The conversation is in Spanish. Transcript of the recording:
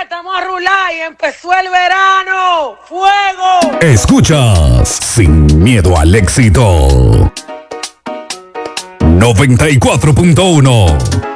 estamos a rular y empezó el verano. ¡Fuego! Escuchas Sin Miedo al Éxito 94.1.